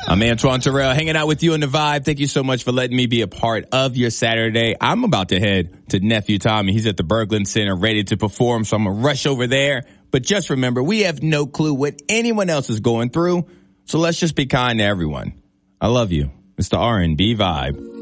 I'm Antoine Terrell, hanging out with you on The Vibe. Thank you so much for letting me be a part of your Saturday. I'm about to head to Nephew Tommy. He's at the Berglund Center ready to perform, so I'm going to rush over there. But just remember, we have no clue what anyone else is going through, so let's just be kind to everyone. I love you. It's the R&B Vibe.